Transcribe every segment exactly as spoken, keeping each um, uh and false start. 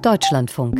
Deutschlandfunk.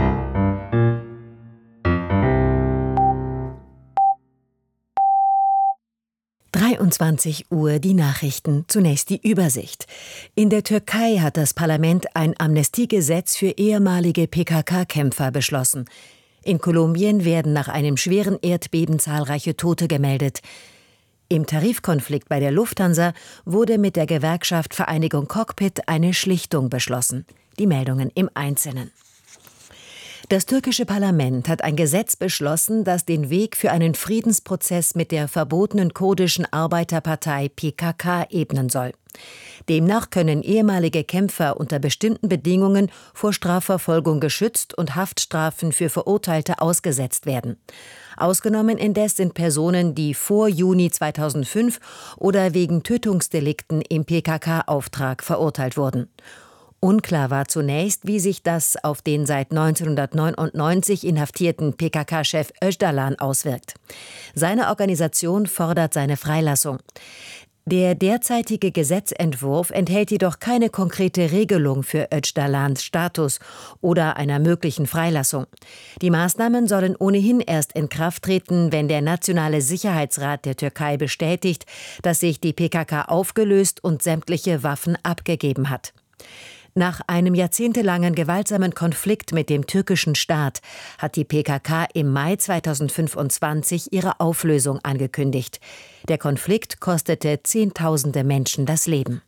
dreiundzwanzig Uhr die Nachrichten, zunächst die Übersicht. In der Türkei hat das Parlament ein Amnestiegesetz für ehemalige P K K-Kämpfer beschlossen. In Kolumbien werden nach einem schweren Erdbeben zahlreiche Tote gemeldet. Im Tarifkonflikt bei der Lufthansa wurde mit der Gewerkschaft Vereinigung Cockpit eine Schlichtung beschlossen. Die Meldungen im Einzelnen. Das türkische Parlament hat ein Gesetz beschlossen, das den Weg für einen Friedensprozess mit der verbotenen kurdischen Arbeiterpartei P K K ebnen soll. Demnach können ehemalige Kämpfer unter bestimmten Bedingungen vor Strafverfolgung geschützt und Haftstrafen für Verurteilte ausgesetzt werden. Ausgenommen indes sind Personen, die vor Juni zweitausendfünf oder wegen Tötungsdelikten im P K K-Auftrag verurteilt wurden. Unklar war zunächst, wie sich das auf den seit neunzehnhundertneunundneunzig inhaftierten P K K-Chef Öcalan auswirkt. Seine Organisation fordert seine Freilassung. Der derzeitige Gesetzentwurf enthält jedoch keine konkrete Regelung für Öcalans Status oder einer möglichen Freilassung. Die Maßnahmen sollen ohnehin erst in Kraft treten, wenn der Nationale Sicherheitsrat der Türkei bestätigt, dass sich die P K K aufgelöst und sämtliche Waffen abgegeben hat. Nach einem jahrzehntelangen gewaltsamen Konflikt mit dem türkischen Staat hat die P K K im Mai zweitausendfünfundzwanzig ihre Auflösung angekündigt. Der Konflikt kostete Zehntausende Menschen das Leben.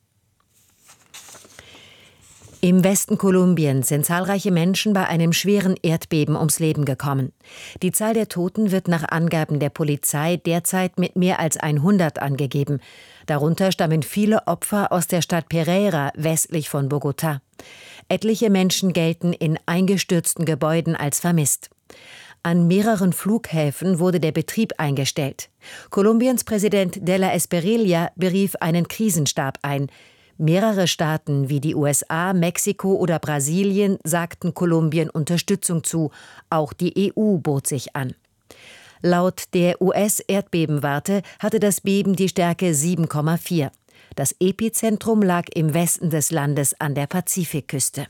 Im Westen Kolumbiens sind zahlreiche Menschen bei einem schweren Erdbeben ums Leben gekommen. Die Zahl der Toten wird nach Angaben der Polizei derzeit mit mehr als hundert angegeben. Darunter stammen viele Opfer aus der Stadt Pereira westlich von Bogotá. Etliche Menschen gelten in eingestürzten Gebäuden als vermisst. An mehreren Flughäfen wurde der Betrieb eingestellt. Kolumbiens Präsident de la Espriella berief einen Krisenstab ein. Mehrere Staaten wie die U S A, Mexiko oder Brasilien sagten Kolumbien Unterstützung zu. Auch die E U bot sich an. Laut der U S-Erdbebenwarte hatte das Beben die Stärke sieben Komma vier. Das Epizentrum lag im Westen des Landes an der Pazifikküste.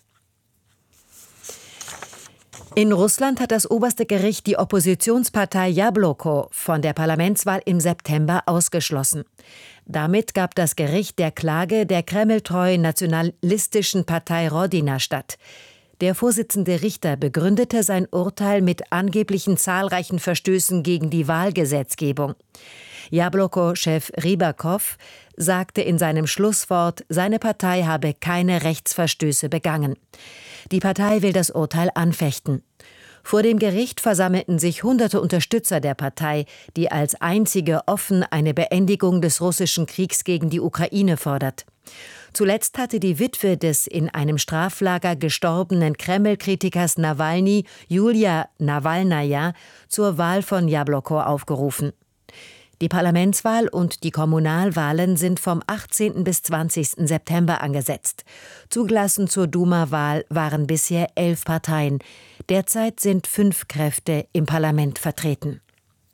In Russland hat das oberste Gericht die Oppositionspartei Jabloko von der Parlamentswahl im September ausgeschlossen. Damit gab das Gericht der Klage der kremltreuen nationalistischen Partei Rodina statt. Der Vorsitzende Richter begründete sein Urteil mit angeblichen zahlreichen Verstößen gegen die Wahlgesetzgebung. Jabloko-Chef Rybakov sagte in seinem Schlusswort, seine Partei habe keine Rechtsverstöße begangen. Die Partei will das Urteil anfechten. Vor dem Gericht versammelten sich hunderte Unterstützer der Partei, die als einzige offen eine Beendigung des russischen Kriegs gegen die Ukraine fordert. Zuletzt hatte die Witwe des in einem Straflager gestorbenen Kreml-Kritikers Nawalny, Julia Nawalnaja, zur Wahl von Jabloko aufgerufen. Die Parlamentswahl und die Kommunalwahlen sind vom achtzehnten bis zwanzigsten September angesetzt. Zugelassen zur Duma-Wahl waren bisher elf Parteien. Derzeit sind fünf Kräfte im Parlament vertreten.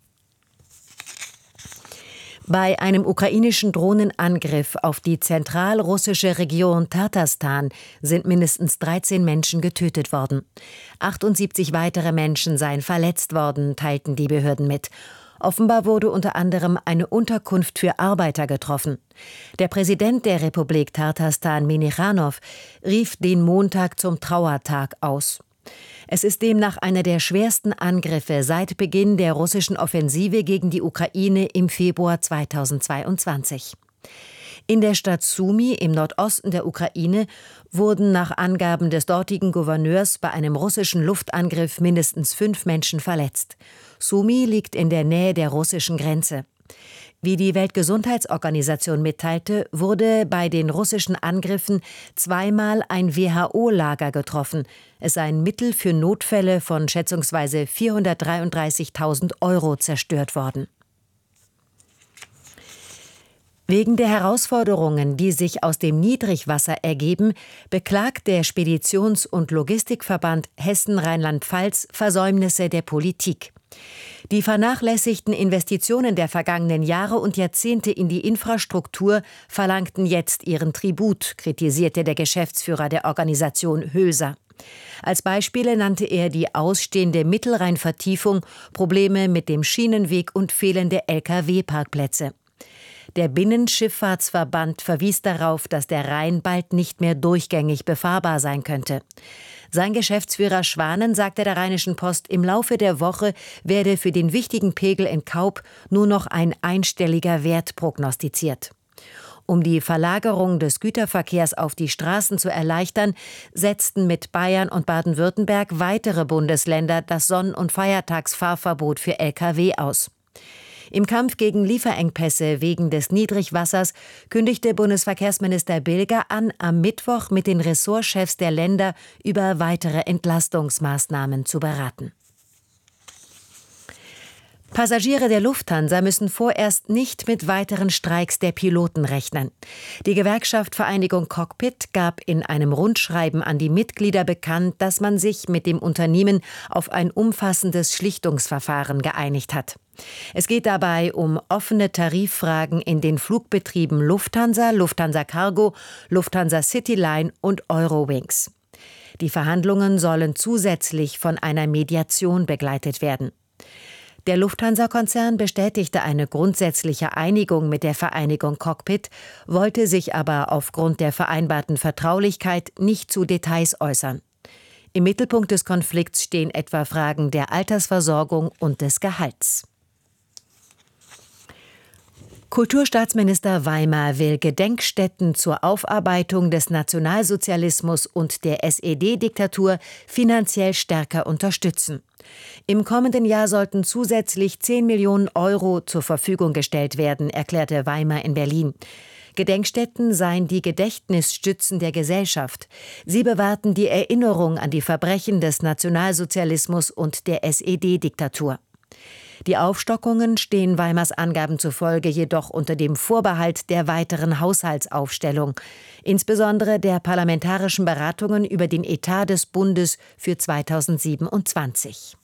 Bei einem ukrainischen Drohnenangriff auf die zentralrussische Region Tatarstan sind mindestens dreizehn Menschen getötet worden. achtundsiebzig weitere Menschen seien verletzt worden, teilten die Behörden mit. Offenbar wurde unter anderem eine Unterkunft für Arbeiter getroffen. Der Präsident der Republik Tatarstan, Minichanov, rief den Montag zum Trauertag aus. Es ist demnach einer der schwersten Angriffe seit Beginn der russischen Offensive gegen die Ukraine im Februar zweitausendzweiundzwanzig. In der Stadt Sumy im Nordosten der Ukraine wurden nach Angaben des dortigen Gouverneurs bei einem russischen Luftangriff mindestens fünf Menschen verletzt. Sumy liegt in der Nähe der russischen Grenze. Wie die Weltgesundheitsorganisation mitteilte, wurde bei den russischen Angriffen zweimal ein W H O-Lager getroffen. Es seien Mittel für Notfälle von schätzungsweise vierhundertdreiunddreißigtausend Euro zerstört worden. Wegen der Herausforderungen, die sich aus dem Niedrigwasser ergeben, beklagt der Speditions- und Logistikverband Hessen-Rheinland-Pfalz Versäumnisse der Politik. Die vernachlässigten Investitionen der vergangenen Jahre und Jahrzehnte in die Infrastruktur verlangten jetzt ihren Tribut, kritisierte der Geschäftsführer der Organisation Hülser. Als Beispiele nannte er die ausstehende Mittelrheinvertiefung, Probleme mit dem Schienenweg und fehlende L K W-Parkplätze. Der Binnenschifffahrtsverband verwies darauf, dass der Rhein bald nicht mehr durchgängig befahrbar sein könnte. Sein Geschäftsführer Schwanen sagte der Rheinischen Post, im Laufe der Woche werde für den wichtigen Pegel in Kaup nur noch ein einstelliger Wert prognostiziert. Um die Verlagerung des Güterverkehrs auf die Straßen zu erleichtern, setzten mit Bayern und Baden-Württemberg weitere Bundesländer das Sonn- und Feiertagsfahrverbot für L K W aus. Im Kampf gegen Lieferengpässe wegen des Niedrigwassers kündigte Bundesverkehrsminister Bilger an, am Mittwoch mit den Ressortchefs der Länder über weitere Entlastungsmaßnahmen zu beraten. Passagiere der Lufthansa müssen vorerst nicht mit weiteren Streiks der Piloten rechnen. Die Gewerkschaft Vereinigung Cockpit gab in einem Rundschreiben an die Mitglieder bekannt, dass man sich mit dem Unternehmen auf ein umfassendes Schlichtungsverfahren geeinigt hat. Es geht dabei um offene Tariffragen in den Flugbetrieben Lufthansa, Lufthansa Cargo, Lufthansa Cityline und Eurowings. Die Verhandlungen sollen zusätzlich von einer Mediation begleitet werden. Der Lufthansa-Konzern bestätigte eine grundsätzliche Einigung mit der Vereinigung Cockpit, wollte sich aber aufgrund der vereinbarten Vertraulichkeit nicht zu Details äußern. Im Mittelpunkt des Konflikts stehen etwa Fragen der Altersversorgung und des Gehalts. Kulturstaatsminister Weimer will Gedenkstätten zur Aufarbeitung des Nationalsozialismus und der S E D-Diktatur finanziell stärker unterstützen. Im kommenden Jahr sollten zusätzlich zehn Millionen Euro zur Verfügung gestellt werden, erklärte Weimer in Berlin. Gedenkstätten seien die Gedächtnisstützen der Gesellschaft. Sie bewahrten die Erinnerung an die Verbrechen des Nationalsozialismus und der S E D-Diktatur. Die Aufstockungen stehen Weimars Angaben zufolge jedoch unter dem Vorbehalt der weiteren Haushaltsaufstellung, insbesondere der parlamentarischen Beratungen über den Etat des Bundes für zweitausendsiebenundzwanzig.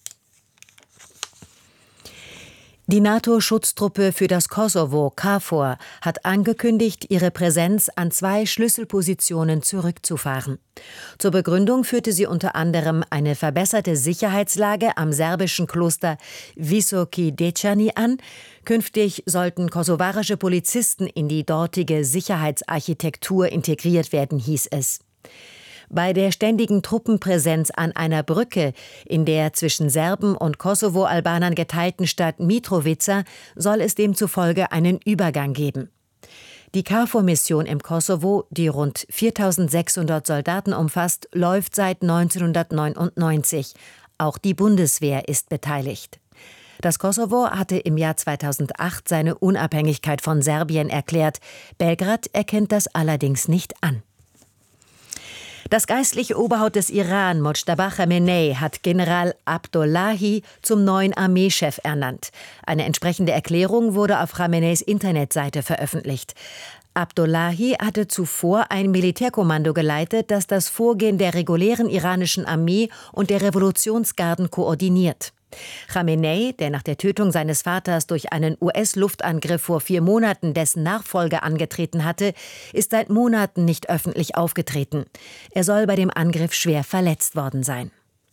Die NATO-Schutztruppe für das Kosovo, KFOR, hat angekündigt, ihre Präsenz an zwei Schlüsselpositionen zurückzufahren. Zur Begründung führte sie unter anderem eine verbesserte Sicherheitslage am serbischen Kloster Visoki Dečani an. Künftig sollten kosovarische Polizisten in die dortige Sicherheitsarchitektur integriert werden, hieß es. Bei der ständigen Truppenpräsenz an einer Brücke in der zwischen Serben und Kosovo-Albanern geteilten Stadt Mitrovica soll es demzufolge einen Übergang geben. Die KFOR-Mission im Kosovo, die rund viertausendsechshundert Soldaten umfasst, läuft seit neunzehnhundertneunundneunzig. Auch die Bundeswehr ist beteiligt. Das Kosovo hatte im Jahr zweitausendacht seine Unabhängigkeit von Serbien erklärt. Belgrad erkennt das allerdings nicht an. Das geistliche Oberhaupt des Iran, Mojtaba Chamenei, hat General Abdullahi zum neuen Armeechef ernannt. Eine entsprechende Erklärung wurde auf Chameneis Internetseite veröffentlicht. Abdullahi hatte zuvor ein Militärkommando geleitet, das das Vorgehen der regulären iranischen Armee und der Revolutionsgarden koordiniert. Chamenei, der nach der Tötung seines Vaters durch einen U S-Luftangriff vor vier Monaten dessen Nachfolger angetreten hatte, ist seit Monaten nicht öffentlich aufgetreten. Er soll bei dem Angriff schwer verletzt worden sein.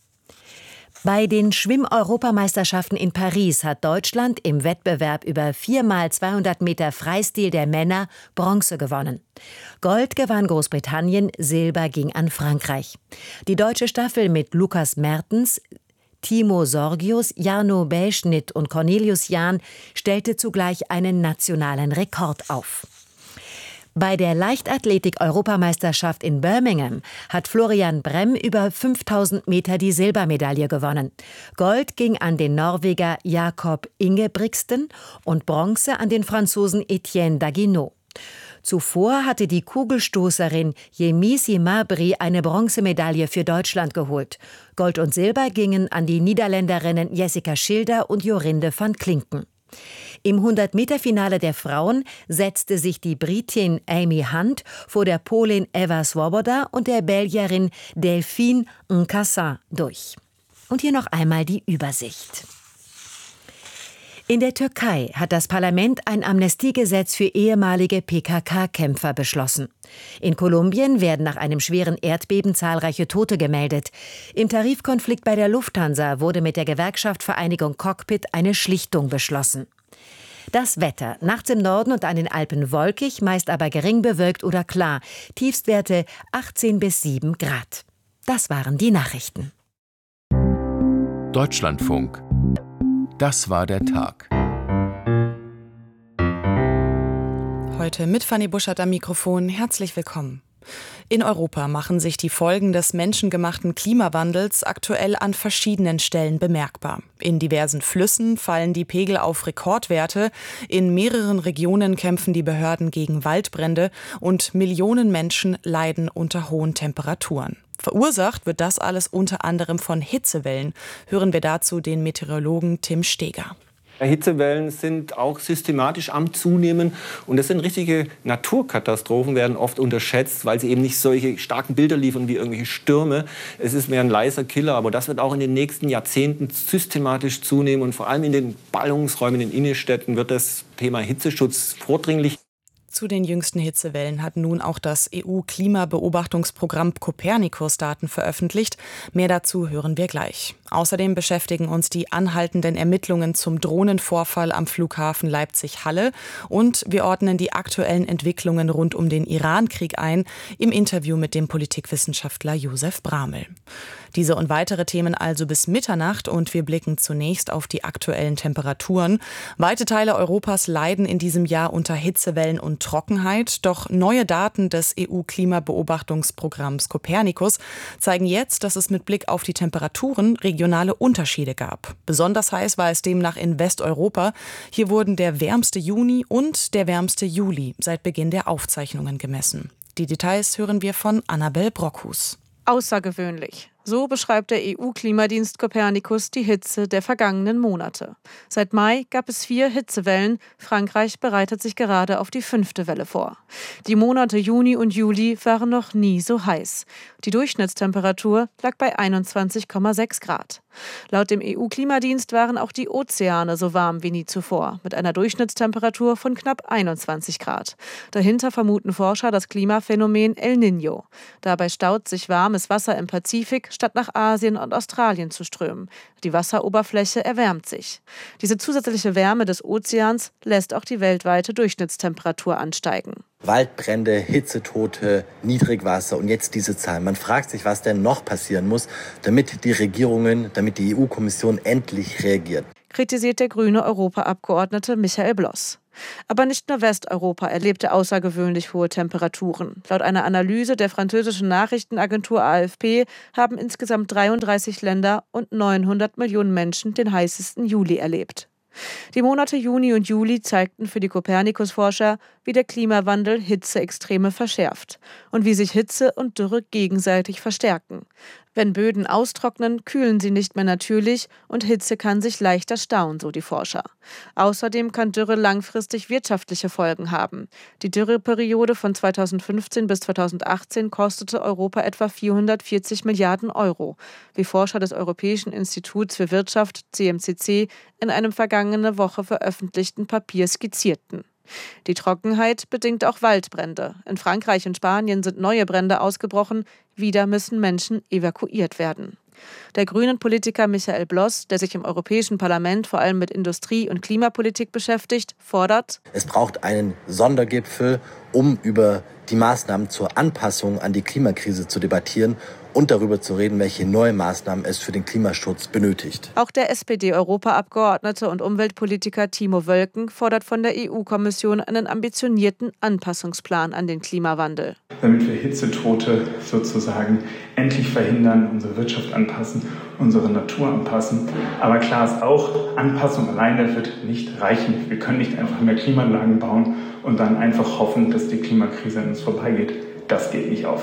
Bei den Schwimm-Europameisterschaften in Paris hat Deutschland im Wettbewerb über vier mal zweihundert Meter Freistil der Männer Bronze gewonnen. Gold gewann Großbritannien, Silber ging an Frankreich. Die deutsche Staffel mit Lukas Mertens, Timo Sorgius, Jarno Belschnitt und Cornelius Jahn stellte zugleich einen nationalen Rekord auf. Bei der Leichtathletik-Europameisterschaft in Birmingham hat Florian Brem über fünftausend Meter die Silbermedaille gewonnen. Gold ging an den Norweger Jakob Ingebrigtsen und Bronze an den Franzosen Etienne Daguineau. Zuvor hatte die Kugelstoßerin Yemisi Mabry eine Bronzemedaille für Deutschland geholt. Gold und Silber gingen an die Niederländerinnen Jessica Schilder und Jorinde van Klinken. Im hundert-Meter-Finale der Frauen setzte sich die Britin Amy Hunt vor der Polin Eva Swoboda und der Belgierin Delphine Nkassin durch. Und hier noch einmal die Übersicht. In der Türkei hat das Parlament ein Amnestiegesetz für ehemalige P K K-Kämpfer beschlossen. In Kolumbien werden nach einem schweren Erdbeben zahlreiche Tote gemeldet. Im Tarifkonflikt bei der Lufthansa wurde mit der Gewerkschaft Vereinigung Cockpit eine Schlichtung beschlossen. Das Wetter: nachts im Norden und an den Alpen wolkig, meist aber gering bewölkt oder klar. Tiefstwerte achtzehn bis sieben Grad. Das waren die Nachrichten. Deutschlandfunk. Das war der Tag. Heute mit Fanny Buschert am Mikrofon. Herzlich willkommen. In Europa machen sich die Folgen des menschengemachten Klimawandels aktuell an verschiedenen Stellen bemerkbar. In diversen Flüssen fallen die Pegel auf Rekordwerte, in mehreren Regionen kämpfen die Behörden gegen Waldbrände und Millionen Menschen leiden unter hohen Temperaturen. Verursacht wird das alles unter anderem von Hitzewellen. Hören wir dazu den Meteorologen Tim Steger. Hitzewellen sind auch systematisch am Zunehmen und das sind richtige Naturkatastrophen, werden oft unterschätzt, weil sie eben nicht solche starken Bilder liefern wie irgendwelche Stürme. Es ist mehr ein leiser Killer, aber das wird auch in den nächsten Jahrzehnten systematisch zunehmen und vor allem in den Ballungsräumen, in den Innenstädten wird das Thema Hitzeschutz vordringlich. Zu den jüngsten Hitzewellen hat nun auch das E U-Klimabeobachtungsprogramm Copernicus Daten veröffentlicht. Mehr dazu hören wir gleich. Außerdem beschäftigen uns die anhaltenden Ermittlungen zum Drohnenvorfall am Flughafen Leipzig-Halle und wir ordnen die aktuellen Entwicklungen rund um den Iran-Krieg ein im Interview mit dem Politikwissenschaftler Josef Bramel. Diese und weitere Themen also bis Mitternacht und wir blicken zunächst auf die aktuellen Temperaturen. Weite Teile Europas leiden in diesem Jahr unter Hitzewellen und Trockenheit, doch neue Daten des E U-Klimabeobachtungsprogramms Copernicus zeigen jetzt, dass es mit Blick auf die Temperaturen regionale Unterschiede gab. Besonders heiß war es demnach in Westeuropa. Hier wurden der wärmste Juni und der wärmste Juli seit Beginn der Aufzeichnungen gemessen. Die Details hören wir von Annabel Brockhus. Außergewöhnlich. So beschreibt der E U-Klimadienst Copernicus die Hitze der vergangenen Monate. Seit Mai gab es vier Hitzewellen. Frankreich bereitet sich gerade auf die fünfte Welle vor. Die Monate Juni und Juli waren noch nie so heiß. Die Durchschnittstemperatur lag bei einundzwanzig Komma sechs Grad. Laut dem E U-Klimadienst waren auch die Ozeane so warm wie nie zuvor, mit einer Durchschnittstemperatur von knapp einundzwanzig Grad. Dahinter vermuten Forscher das Klimaphänomen El Niño. Dabei staut sich warmes Wasser im Pazifik, statt nach Asien und Australien zu strömen. Die Wasseroberfläche erwärmt sich. Diese zusätzliche Wärme des Ozeans lässt auch die weltweite Durchschnittstemperatur ansteigen. Waldbrände, Hitzetote, Niedrigwasser und jetzt diese Zahlen. Man fragt sich, was denn noch passieren muss, damit die Regierungen, damit die E U-Kommission endlich reagiert. Kritisiert der grüne Europaabgeordnete Michael Bloss. Aber nicht nur Westeuropa erlebte außergewöhnlich hohe Temperaturen. Laut einer Analyse der französischen Nachrichtenagentur A F P haben insgesamt dreiunddreißig Länder und neunhundert Millionen Menschen den heißesten Juli erlebt. Die Monate Juni und Juli zeigten für die Copernicus-Forscher, wie der Klimawandel Hitzeextreme verschärft und wie sich Hitze und Dürre gegenseitig verstärken. Wenn Böden austrocknen, kühlen sie nicht mehr natürlich und Hitze kann sich leichter stauen, so die Forscher. Außerdem kann Dürre langfristig wirtschaftliche Folgen haben. Die Dürreperiode von zweitausendfünfzehn bis zweitausendachtzehn kostete Europa etwa vierhundertvierzig Milliarden Euro, wie Forscher des Europäischen Instituts für Wirtschaft C M C C in einem vergangene Woche veröffentlichten Papier skizzierten. Die Trockenheit bedingt auch Waldbrände. In Frankreich und Spanien sind neue Brände ausgebrochen. Wieder müssen Menschen evakuiert werden. Der grünen Politiker Michael Bloss, der sich im Europäischen Parlament vor allem mit Industrie- und Klimapolitik beschäftigt, fordert: Es braucht einen Sondergipfel, um über die Maßnahmen zur Anpassung an die Klimakrise zu debattieren und darüber zu reden, welche neue Maßnahmen es für den Klimaschutz benötigt. Auch der S P D-Europaabgeordnete und Umweltpolitiker Timo Wölken fordert von der E U-Kommission einen ambitionierten Anpassungsplan an den Klimawandel. Damit wir Hitzetote sozusagen endlich verhindern, unsere Wirtschaft anpassen, unsere Natur anpassen. Aber klar ist auch, Anpassung alleine wird nicht reichen. Wir können nicht einfach mehr Klimaanlagen bauen und dann einfach hoffen, dass die Klimakrise an uns vorbeigeht. Das geht nicht auf.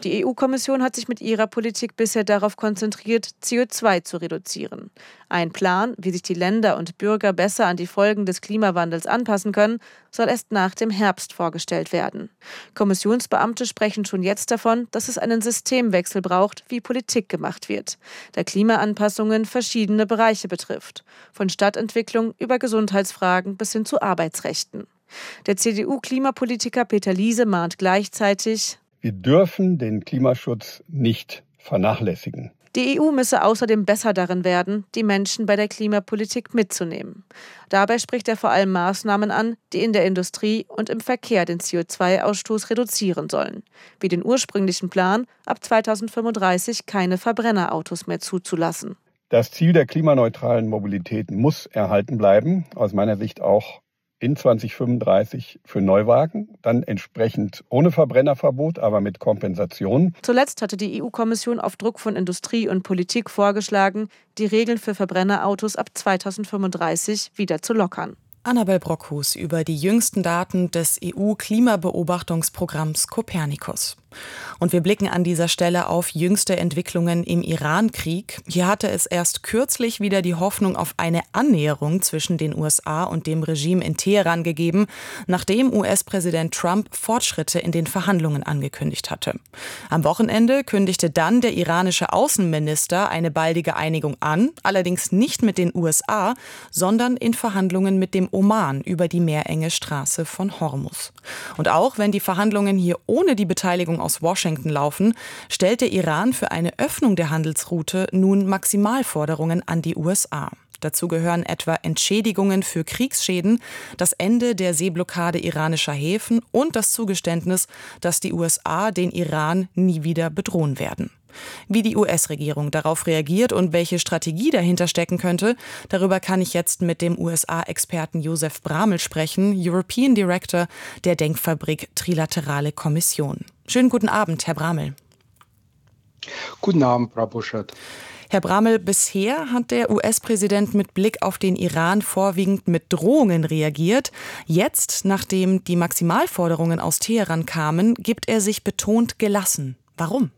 Die E U-Kommission hat sich mit ihrer Politik bisher darauf konzentriert, C O zwei zu reduzieren. Ein Plan, wie sich die Länder und Bürger besser an die Folgen des Klimawandels anpassen können, soll erst nach dem Herbst vorgestellt werden. Kommissionsbeamte sprechen schon jetzt davon, dass es einen Systemwechsel braucht, wie Politik gemacht wird, da Klimaanpassungen verschiedene Bereiche betrifft, von Stadtentwicklung über Gesundheitsfragen bis hin zu Arbeitsrechten. Der C D U-Klimapolitiker Peter Liese mahnt gleichzeitig: Wir dürfen den Klimaschutz nicht vernachlässigen. Die E U müsse außerdem besser darin werden, die Menschen bei der Klimapolitik mitzunehmen. Dabei spricht er vor allem Maßnahmen an, die in der Industrie und im Verkehr den C O zwei Ausstoß reduzieren sollen, wie den ursprünglichen Plan, ab zweitausendfünfunddreißig keine Verbrennerautos mehr zuzulassen. Das Ziel der klimaneutralen Mobilität muss erhalten bleiben, aus meiner Sicht auch in zweitausendfünfunddreißig für Neuwagen, dann entsprechend ohne Verbrennerverbot, aber mit Kompensation. Zuletzt hatte die E U-Kommission auf Druck von Industrie und Politik vorgeschlagen, die Regeln für Verbrennerautos ab zweitausendfünfunddreißig wieder zu lockern. Annabel Brockhus über die jüngsten Daten des E U-Klimabeobachtungsprogramms Copernicus. Und wir blicken an dieser Stelle auf jüngste Entwicklungen im Iran-Krieg. Hier hatte es erst kürzlich wieder die Hoffnung auf eine Annäherung zwischen den U S A und dem Regime in Teheran gegeben, nachdem U S-Präsident Trump Fortschritte in den Verhandlungen angekündigt hatte. Am Wochenende kündigte dann der iranische Außenminister eine baldige Einigung an, allerdings nicht mit den U S A, sondern in Verhandlungen mit dem Oman über die meerenge Straße von Hormuz. Und auch wenn die Verhandlungen hier ohne die Beteiligung aus Washington laufen, stellt der Iran für eine Öffnung der Handelsroute nun Maximalforderungen an die U S A. Dazu gehören etwa Entschädigungen für Kriegsschäden, das Ende der Seeblockade iranischer Häfen und das Zugeständnis, dass die U S A den Iran nie wieder bedrohen werden. Wie die U S-Regierung darauf reagiert und welche Strategie dahinter stecken könnte, darüber kann ich jetzt mit dem U S A-Experten Josef Bramel sprechen, European Director der Denkfabrik Trilaterale Kommission. Schönen guten Abend, Herr Bramel. Guten Abend, Frau Buschert. Herr Bramel, bisher hat der U S-Präsident mit Blick auf den Iran vorwiegend mit Drohungen reagiert. Jetzt, nachdem die Maximalforderungen aus Teheran kamen, gibt er sich betont gelassen. Warum?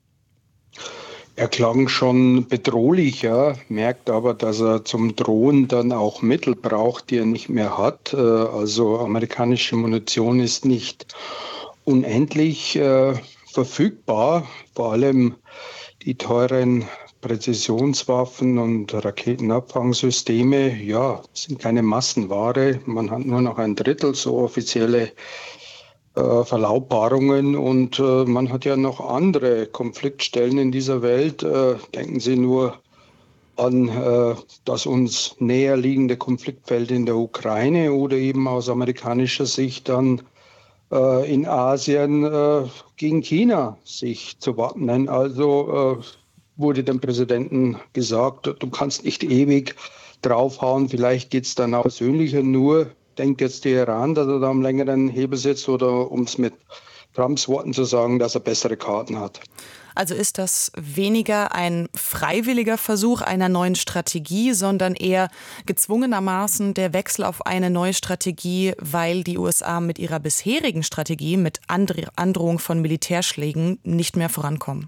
Er klang schon bedrohlicher, merkt aber, dass er zum Drohen dann auch Mittel braucht, die er nicht mehr hat. Also amerikanische Munition ist nicht unendlich äh, verfügbar, vor allem die teuren Präzisionswaffen und Raketenabfangsysteme, ja, sind keine Massenware. Man hat nur noch ein Drittel so offizielle äh, Verlautbarungen und äh, man hat ja noch andere Konfliktstellen in dieser Welt. Äh, denken Sie nur an äh, das uns näher liegende Konfliktfeld in der Ukraine oder eben aus amerikanischer Sicht dann äh, in Asien äh, gegen China sich zu wappnen. Also äh, wurde dem Präsidenten gesagt, du kannst nicht ewig draufhauen, vielleicht geht es dann auch persönlicher, nur denkt jetzt der Iran, dass er da am längeren Hebel sitzt, oder um es mit Trumps Worten zu sagen, dass er bessere Karten hat. Also ist das weniger ein freiwilliger Versuch einer neuen Strategie, sondern eher gezwungenermaßen der Wechsel auf eine neue Strategie, weil die U S A mit ihrer bisherigen Strategie mit Androhung von Militärschlägen nicht mehr vorankommen?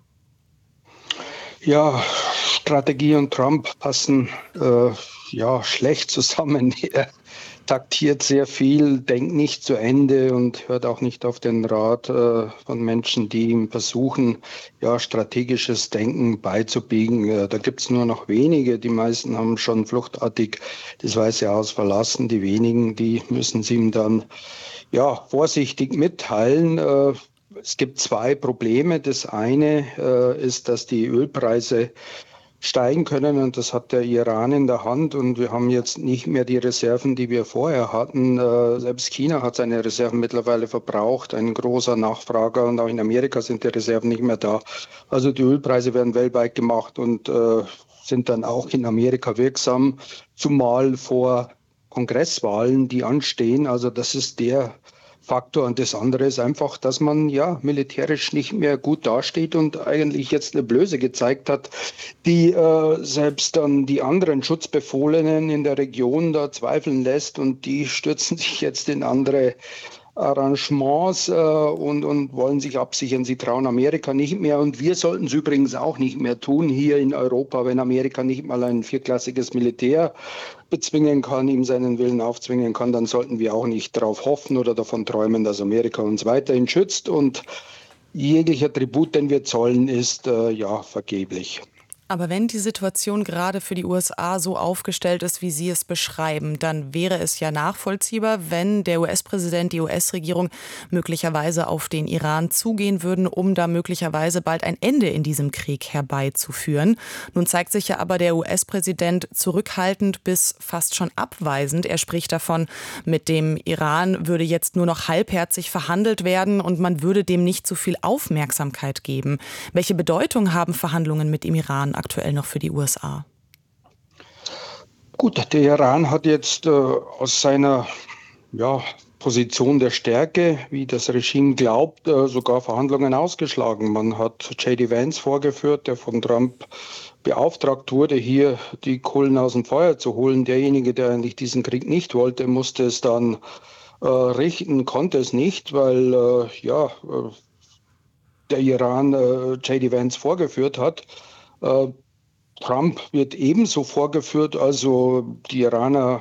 Ja, Strategie und Trump passen äh, ja schlecht zusammen. Er taktiert sehr viel, denkt nicht zu Ende und hört auch nicht auf den Rat äh, von Menschen, die ihm versuchen, ja, strategisches Denken beizubiegen. Äh, da gibt's nur noch wenige. Die meisten haben schon fluchtartig das Weiße Haus verlassen. Die wenigen, die müssen sie ihm dann ja vorsichtig mitteilen. Äh, Es gibt zwei Probleme. Das eine äh, ist, dass die Ölpreise steigen können und das hat der Iran in der Hand und wir haben jetzt nicht mehr die Reserven, die wir vorher hatten. Äh, selbst China hat seine Reserven mittlerweile verbraucht, ein großer Nachfrager, und auch in Amerika sind die Reserven nicht mehr da. Also die Ölpreise werden weltweit gemacht und äh, sind dann auch in Amerika wirksam, zumal vor Kongresswahlen, die anstehen. Also das ist der Faktor. Und das andere ist einfach, dass man ja militärisch nicht mehr gut dasteht und eigentlich jetzt eine Blöße gezeigt hat, die äh, selbst dann die anderen Schutzbefohlenen in der Region da zweifeln lässt und die stürzen sich jetzt in andere Arrangements äh, und, und wollen sich absichern. Sie trauen Amerika nicht mehr und wir sollten es übrigens auch nicht mehr tun hier in Europa, wenn Amerika nicht mal ein vierklassiges Militär bezwingen kann, ihm seinen Willen aufzwingen kann, dann sollten wir auch nicht darauf hoffen oder davon träumen, dass Amerika uns weiterhin schützt und jeglicher Tribut, den wir zollen, ist äh, ja vergeblich. Aber wenn die Situation gerade für die U S A so aufgestellt ist, wie Sie es beschreiben, dann wäre es ja nachvollziehbar, wenn der U S-Präsident, die U S-Regierung möglicherweise auf den Iran zugehen würden, um da möglicherweise bald ein Ende in diesem Krieg herbeizuführen. Nun zeigt sich ja aber der U S-Präsident zurückhaltend bis fast schon abweisend. Er spricht davon, mit dem Iran würde jetzt nur noch halbherzig verhandelt werden und man würde dem nicht zu viel Aufmerksamkeit geben. Welche Bedeutung haben Verhandlungen mit dem Iran aktuell noch für die U S A? Gut, der Iran hat jetzt äh, aus seiner ja, Position der Stärke, wie das Regime glaubt, äh, sogar Verhandlungen ausgeschlagen. Man hat J D Vance vorgeführt, der von Trump beauftragt wurde, hier die Kohlen aus dem Feuer zu holen. Derjenige, der eigentlich diesen Krieg nicht wollte, musste es dann äh, richten, konnte es nicht, weil äh, ja, äh, der Iran äh, J D Vance vorgeführt hat. Äh, Trump wird ebenso vorgeführt, also die Iraner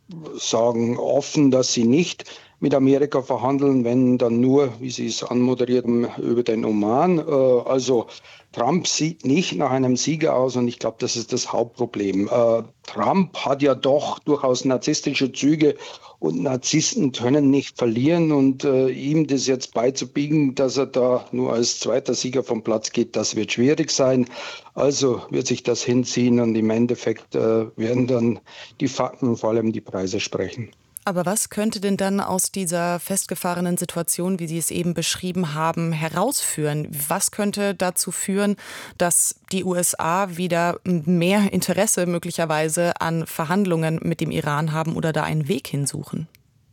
sagen offen, dass sie nicht mit Amerika verhandeln, wenn dann nur, wie sie es anmoderiert haben, über den Oman. Äh, also Trump sieht nicht nach einem Sieger aus und ich glaube, das ist das Hauptproblem. Äh, Trump hat ja doch durchaus narzisstische Züge und Narzissten können nicht verlieren und äh, ihm das jetzt beizubiegen, dass er da nur als zweiter Sieger vom Platz geht, das wird schwierig sein. Also wird sich das hinziehen und im Endeffekt äh, werden dann die Fakten, vor allem die Preise sprechen. Aber was könnte denn dann aus dieser festgefahrenen Situation, wie Sie es eben beschrieben haben, herausführen? Was könnte dazu führen, dass die U S A wieder mehr Interesse möglicherweise an Verhandlungen mit dem Iran haben oder da einen Weg hinsuchen?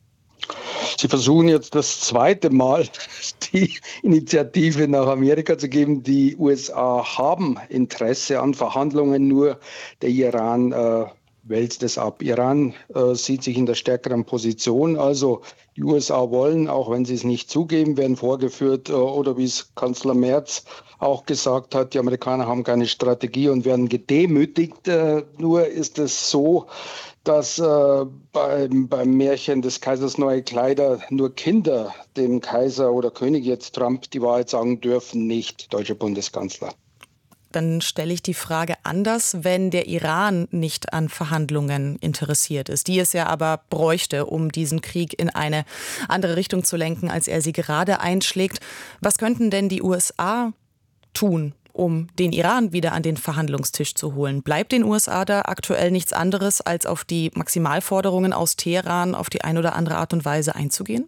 Sie versuchen jetzt das zweite Mal die Initiative nach Amerika zu geben. Die U S A haben Interesse an Verhandlungen, nur der Iran äh, wälzt es ab. Iran äh, sieht sich in der stärkeren Position. Also die U S A wollen, auch wenn sie es nicht zugeben, werden vorgeführt äh, oder wie es Kanzler Merz auch gesagt hat, die Amerikaner haben keine Strategie und werden gedemütigt. Äh, nur ist es so, dass äh, beim, beim Märchen des Kaisers neue Kleider nur Kinder dem Kaiser oder König, jetzt Trump, die Wahrheit sagen dürfen, nicht deutscher Bundeskanzler. Dann stelle ich die Frage anders, wenn der Iran nicht an Verhandlungen interessiert ist, die es ja aber bräuchte, um diesen Krieg in eine andere Richtung zu lenken, als er sie gerade einschlägt. Was könnten denn die U S A tun, um den Iran wieder an den Verhandlungstisch zu holen? Bleibt den U S A da aktuell nichts anderes, als auf die Maximalforderungen aus Teheran auf die eine oder andere Art und Weise einzugehen?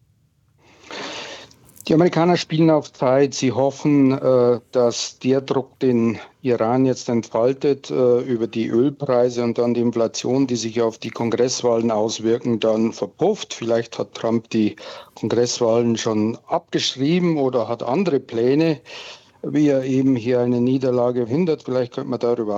Die Amerikaner spielen auf Zeit. Sie hoffen, äh, dass der Druck, den Iran jetzt entfaltet, äh, über die Ölpreise und dann die Inflation, die sich auf die Kongresswahlen auswirken, dann verpufft. Vielleicht hat Trump die Kongresswahlen schon abgeschrieben oder hat andere Pläne, wie er eben hier eine Niederlage hindert. Vielleicht könnte man darüber